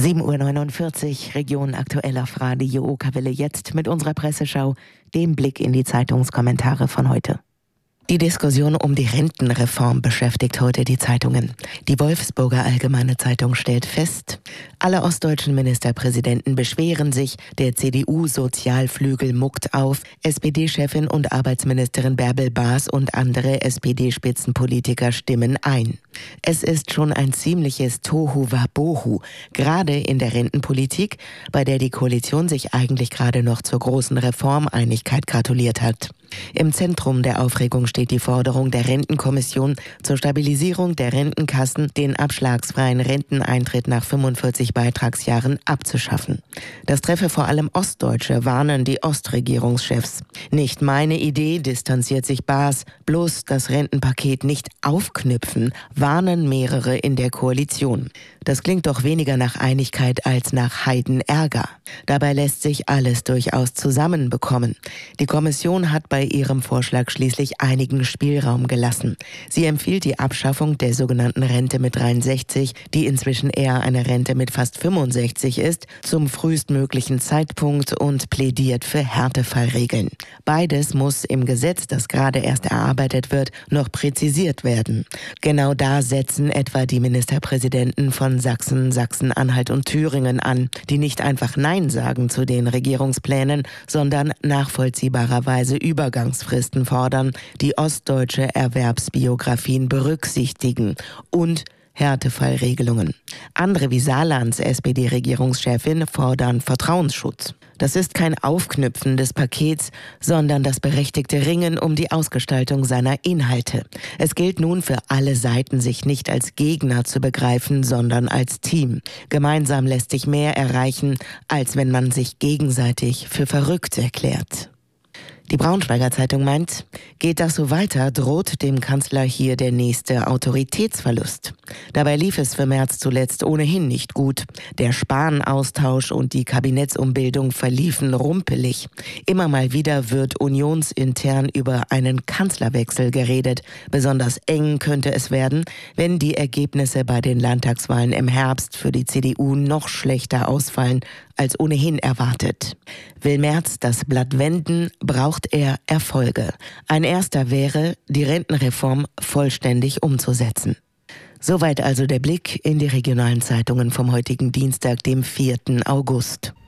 7:49 Uhr, Region aktuell auf Radio Okawelle, jetzt mit unserer Presseschau, dem Blick in die Zeitungskommentare von heute. Die Diskussion um die Rentenreform beschäftigt heute die Zeitungen. Die Wolfsburger Allgemeine Zeitung stellt fest, alle ostdeutschen Ministerpräsidenten beschweren sich, der CDU-Sozialflügel muckt auf, SPD-Chefin und Arbeitsministerin Bärbel Baas und andere SPD-Spitzenpolitiker stimmen ein. Es ist schon ein ziemliches Tohuwabohu, gerade in der Rentenpolitik, bei der die Koalition sich eigentlich gerade noch zur großen Reformeinigkeit gratuliert hat. Im Zentrum der Aufregung steht die Forderung der Rentenkommission zur Stabilisierung der Rentenkassen, den abschlagsfreien Renteneintritt nach 45 Beitragsjahren abzuschaffen. Das treffe vor allem Ostdeutsche, warnen die Ostregierungschefs. Nicht meine Idee, distanziert sich Baas, bloß das Rentenpaket nicht aufknüpfen, warnen mehrere in der Koalition. Das klingt doch weniger nach Einigkeit als nach Heidenärger. Dabei lässt sich alles durchaus zusammenbekommen. Die Kommission hat bei ihrem Vorschlag schließlich einigen Spielraum gelassen. Sie empfiehlt die Abschaffung der sogenannten Rente mit 63, die inzwischen eher eine Rente mit fast 65 ist, zum frühestmöglichen Zeitpunkt und plädiert für Härtefallregeln. Beides muss im Gesetz, das gerade erst erarbeitet wird, noch präzisiert werden. Genau da setzen etwa die Ministerpräsidenten von Sachsen, Sachsen-Anhalt und Thüringen an, die nicht einfach Nein sagen zu den Regierungsplänen, sondern nachvollziehbarerweise Übergangsfristen fordern, die ostdeutsche Erwerbsbiografien berücksichtigen und Härtefallregelungen. Andere wie Saarlands SPD-Regierungschefin fordern Vertrauensschutz. Das ist kein Aufknüpfen des Pakets, sondern das berechtigte Ringen um die Ausgestaltung seiner Inhalte. Es gilt nun für alle Seiten, sich nicht als Gegner zu begreifen, sondern als Team. Gemeinsam lässt sich mehr erreichen, als wenn man sich gegenseitig für verrückt erklärt. Die Braunschweiger Zeitung meint, geht das so weiter, droht dem Kanzler hier der nächste Autoritätsverlust. Dabei lief es für Merz zuletzt ohnehin nicht gut. Der Spahn-Austausch und die Kabinettsumbildung verliefen rumpelig. Immer mal wieder wird unionsintern über einen Kanzlerwechsel geredet. Besonders eng könnte es werden, wenn die Ergebnisse bei den Landtagswahlen im Herbst für die CDU noch schlechter ausfallen als ohnehin erwartet. Will Merz das Blatt wenden, braucht er Erfolge. Ein erster wäre, die Rentenreform vollständig umzusetzen. Soweit also der Blick in die regionalen Zeitungen vom heutigen Dienstag, dem 4. August.